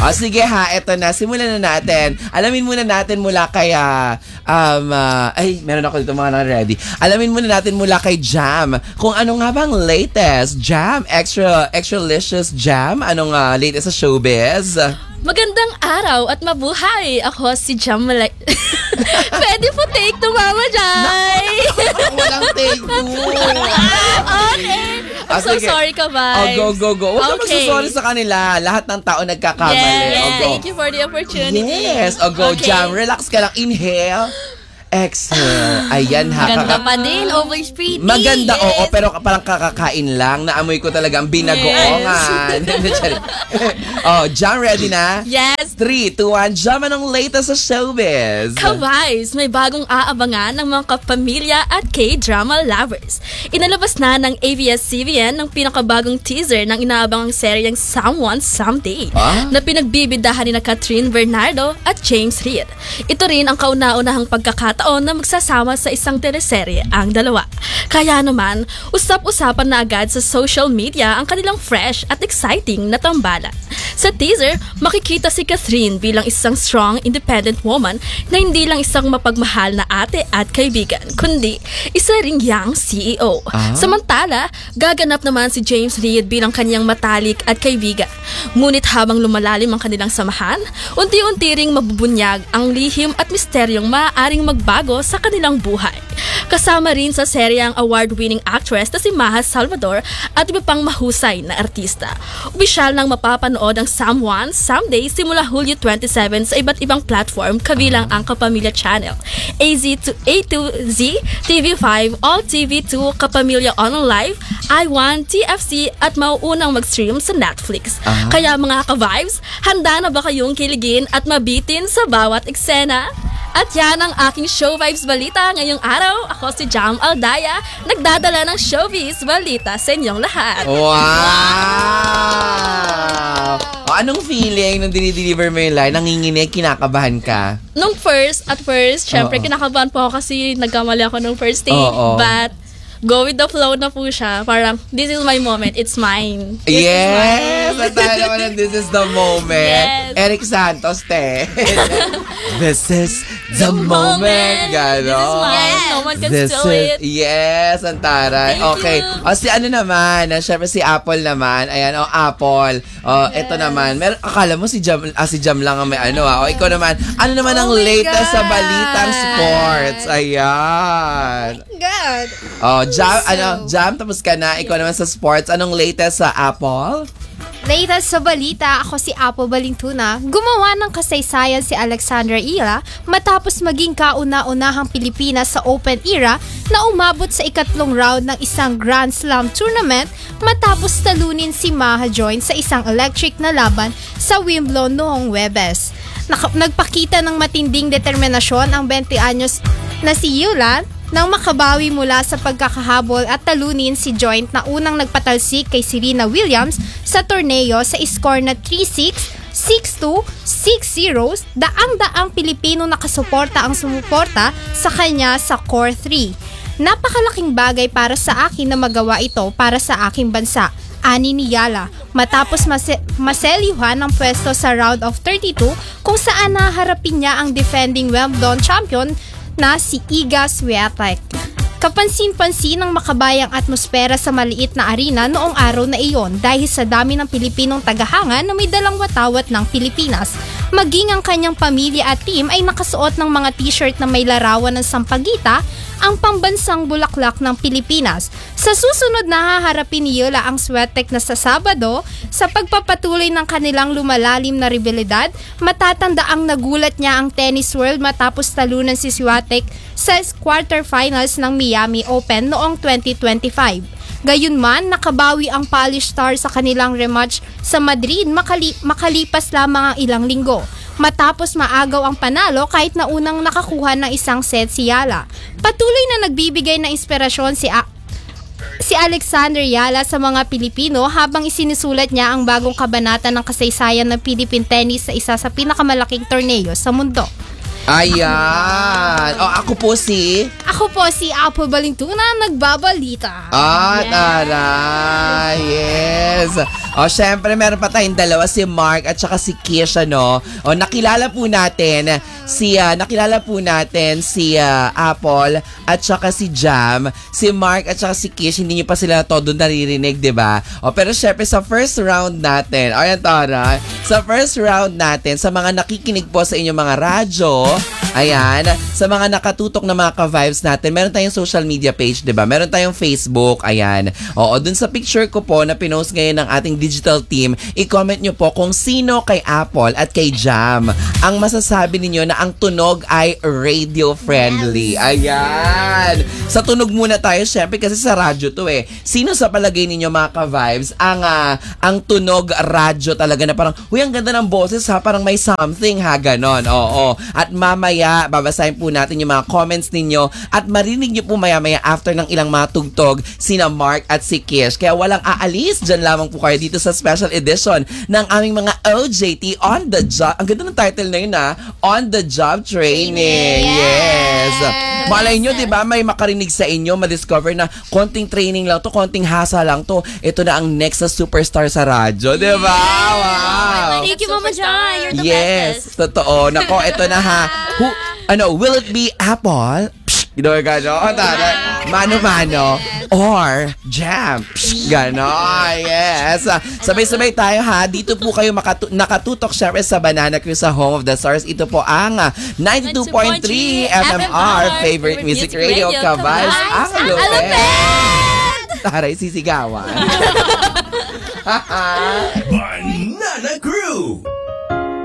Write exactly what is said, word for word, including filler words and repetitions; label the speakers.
Speaker 1: O sige ha, eto na. Simulan na natin. Alamin muna natin mula kay... ah, um, ah, ay, meron ako dito mga na-ready. Alamin muna natin mula kay Jam. Kung ano nga bang latest Jam? Extra, extra-licious Jam? Anong ah, latest sa showbiz?
Speaker 2: Magandang araw at mabuhay. Ako si Jam Malay. Pwede po take to Mama Jai.
Speaker 1: Walang take two.
Speaker 2: Okay. I'm
Speaker 1: Ah,
Speaker 2: so
Speaker 1: sige.
Speaker 2: sorry ka,
Speaker 1: Oh,
Speaker 2: Vibes.
Speaker 1: go, go, go. Huwag ka
Speaker 2: Okay.
Speaker 1: magsusorry sa kanila. Lahat ng tao nagkakamali.
Speaker 2: Yes,
Speaker 1: Oh, go.
Speaker 2: thank you for the opportunity.
Speaker 1: Yes. O go,
Speaker 2: Okay.
Speaker 1: Jam. Relax ka lang. Inhale. Exhale. Ayan ha.
Speaker 2: Maganda
Speaker 1: Kaka-
Speaker 2: pa din, always pretty.
Speaker 1: Maganda,
Speaker 2: yes.
Speaker 1: oo, pero parang kakakain lang. Naamoy ko talaga ang binagoongan. Oh, Jam, ready na?
Speaker 2: Yes.
Speaker 1: three, two, one, Jam, anong latest sa showbiz?
Speaker 2: Ka-Vibes, may bagong aabangan ng mga kapamilya at K-drama lovers. Inalabas na ng A B S C B N ng pinakabagong teaser ng inaabangang seryeng Someone Someday
Speaker 1: Ah?
Speaker 2: na pinagbibidahan ni na Catherine Bernardo at James Reid. Ito rin ang kauna-unahang pagkakataon na magsasama sa isang teleserye ang dalawa. Kaya naman, usap-usapan na agad sa social media ang kanilang fresh at exciting na tambalan. Sa teaser, makikita si Catherine bilang isang strong, independent woman na hindi lang isang mapagmahal na ate at kaibigan, kundi isa ring young C E O.
Speaker 1: Ah.
Speaker 2: Samantala, gaganap naman si James Reid bilang kanyang matalik at kaibigan. Ngunit habang lumalalim ang kanilang samahan, unti-unti ring mabubunyag ang lihim at misteryong maaaring magbago sa kanilang buhay. Kasama rin sa seryang award-winning actress na si Maha Salvador at iba pang mahusay na artista. Opisyal nang mapapanood ang Someone Someday simula Hulyo twenty-seven sa iba't ibang platform kabilang ang Kapamilya Channel, A Z to A two Z, T V five, All T V two, Kapamilya Online Live, I one, T F C at mauunang mag-stream sa Netflix.
Speaker 1: Ah.
Speaker 2: Kaya mga ka-vibes, handa na ba kayong kiligin at mabitin sa bawat eksena? At yan ang aking Show Vibes Balita ngayong araw. Ako si Jam Aldaya, nagdadala ng Showbiz Balita sa inyong lahat.
Speaker 1: Wow! O, anong feeling nung dinideliver mo yung line? Nanginginig, kinakabahan ka?
Speaker 2: Nung first, at first, syempre
Speaker 1: Oo.
Speaker 2: kinakabahan po ako kasi nagkamali ako nung first take.
Speaker 1: Oo.
Speaker 2: But, go with the flow na po siya. Parang, this is my moment. It's mine. This is
Speaker 1: Yes!
Speaker 2: mine.
Speaker 1: At tayo naman ng This is the moment.
Speaker 2: Yes.
Speaker 1: Eric Santos, te. This is the moment. Gano.
Speaker 2: This is mine. No one can
Speaker 1: This
Speaker 2: steal
Speaker 1: is-
Speaker 2: it.
Speaker 1: Yes, ang taray.
Speaker 2: Thank
Speaker 1: Okay.
Speaker 2: you.
Speaker 1: O si ano naman, ah, syempre si Apple naman. Ayan, o Apple. O, ito naman. Mer akala mo si Jam, ah, si Jam lang ang may ano ah. O ikaw naman, ano naman ang
Speaker 3: Oh my
Speaker 1: latest sa
Speaker 3: God.
Speaker 1: balitang sports? Ayan.
Speaker 3: God.
Speaker 1: Oh, Jam, ano, Jam, tapos ka na. Ikaw naman sa sports. Anong latest sa Apple?
Speaker 3: Latest sa balita, ako si Apo Balintuna. Gumawa ng kasaysayan si Alexandra Ila matapos maging kauna-unahang Pilipinas sa Open Era na umabot sa ikatlong round ng isang Grand Slam tournament matapos talunin si Maha Join sa isang electric na laban sa Wimbledon noong Webes. Nak- nagpakita ng matinding determinasyon ang twenty anyos na si Yulan nang makabawi mula sa pagkakahabol at talunin si Joint na unang nagpatalsik kay Serena Williams sa torneo sa score na three six, six two, six zero, daang-daang Pilipino nakasuporta ang sumuporta sa kanya sa core three. Napakalaking bagay para sa akin na magawa ito para sa aking bansa, ani ni Yala, matapos mase- maselyuhan ang pwesto sa round of thirty-two kung saan naharapin niya ang defending Wimbledon champion na si Iga Swiatek. Kapansin-pansin ang makabayang atmosfera sa maliit na arena noong araw na iyon dahil sa dami ng Pilipinong tagahanga na may dalang watawat ng Pilipinas. Maging ang kanyang pamilya at team ay nakasuot ng mga t-shirt na may larawan ng sampagita, ang pambansang bulaklak ng Pilipinas. Sa susunod na haharapin ni Yola ang Swiatek na sa Sabado sa pagpapatuloy ng kanilang lumalalim na rivalidad. Matatanda ang nagulat niya ang tennis world matapos talunan si Swiatek sa quarterfinals ng Miami Open noong twenty twenty-five. Gayunman, nakabawi ang Polish star sa kanilang rematch sa Madrid makali- makalipas lamang ang ilang linggo. Matapos maagaw ang panalo kahit na unang nakakuha ng isang set si Yala. Patuloy na nagbibigay ng inspirasyon si A- si Alexander Yala sa mga Pilipino habang isinusulat niya ang bagong kabanata ng kasaysayan ng Philippine tennis sa isa sa pinakamalaking torneo sa mundo.
Speaker 1: Ayan. O, ako po si...
Speaker 3: Ako Ako po si Apple Balintuna, nagbabalita.
Speaker 1: Ah, tara. Yes. O, syempre, meron pa tayong dalawa, si Mark at saka si Kish, ano. O, nakilala po natin si, ah, nakilala po natin si ah, Apple at saka si Jam. Si Mark at saka si Kish, hindi nyo pa sila todo naririnig, di ba? O, pero syempre, sa first round natin, o yan, tara. Sa first round natin, sa mga nakikinig po sa inyong mga radyo, ayan, sa mga nakatutok na mga ka-vibes natin, meron tayong social media page, di ba? Meron tayong Facebook, ayan. Oo, dun sa picture ko po na pinost ngayon ng ating digital team, i-comment nyo po kung sino kay Apple at kay Jam ang masasabi ninyo na ang tunog ay radio-friendly. Ayan. Sa tunog muna tayo, syempre, kasi sa radyo to eh. Sino sa palagay ninyo mga ka-vibes ang, ah, ang tunog radyo talaga na parang, uy, ang ganda ng boses ha, parang may something ha, ganon. Oo. At mamaya, babasahin po natin yung mga comments ninyo at marinig nyo po maya-maya after ng ilang mga tugtog sina Mark at si Kish. Kaya walang aalis, dyan lamang po kayo dito sa special edition ng aming mga O J T On The Job. Ang ganda ng title na yun ha, On The Job Training. Yes. Malay nyo, di ba, may makarinig sa inyo, madiscover na konting training lang to, konting hasa lang to. Ito na ang next sa superstar sa radyo, di ba? Wow.
Speaker 2: Thank you, Mama John. You're the
Speaker 1: Yes,
Speaker 2: bestest.
Speaker 1: totoo. Nako, ito na ha. Who, ano, will it be Apple? Psh, gano'n, gano'n. Tara. Mano-mano. Or Jam. Psh, gano'n. Yes. Ah, sabay-sabay tayo ha. Dito po kayo makatu- nakatutok syempre sa Banana Crew sa Home of the Stars. Ito po ang ah, ninety-two point three F M R Favorite Music Radio. Ka-vibes. Ang lupet. Taray, sisigawan.
Speaker 4: Banana Crew.